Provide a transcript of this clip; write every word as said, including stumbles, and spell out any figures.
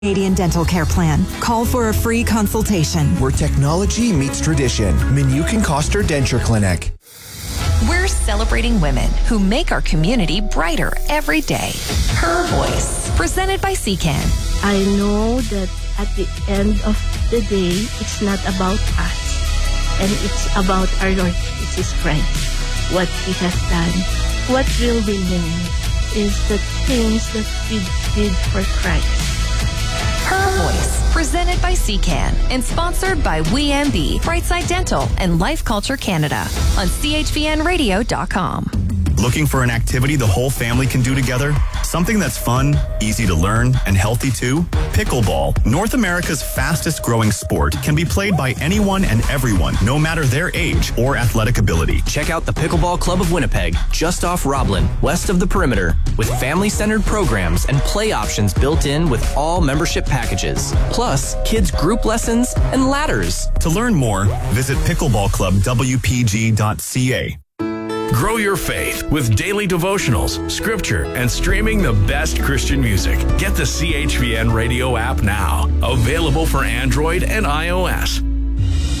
Canadian Dental Care Plan. Call for a free consultation. Where technology meets tradition. Minukin Koster Denture Clinic. We're celebrating women who make our community brighter every day. Her Voice, presented by C C A N. I know that at the end of the day, it's not about us. And it's about our Lord Jesus Christ. What He has done. What will remain is the things that we did for Christ. Her Voice, presented by C C A N and sponsored by W E M B, Brightside Dental, and Life Culture Canada on C H V N radio dot com. Looking for an activity the whole family can do together? Something that's fun, easy to learn, and healthy too? Pickleball, North America's fastest growing sport, can be played by anyone and everyone, no matter their age or athletic ability. Check out the Pickleball Club of Winnipeg, just off Roblin, west of the perimeter, with family-centered programs and play options built in with all membership packages. Plus, kids' group lessons and ladders. To learn more, visit pickleball club w p g dot c a. Grow your faith with daily devotionals, scripture, and streaming the best Christian music. Get the C H V N radio app now. Available for Android and iOS.